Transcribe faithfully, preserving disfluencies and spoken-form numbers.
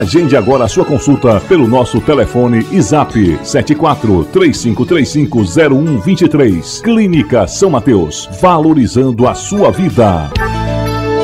Agende agora a sua consulta pelo nosso telefone e zap sete quatro três cinco três cinco zero um dois três. Clínica São Mateus, valorizando a sua vida.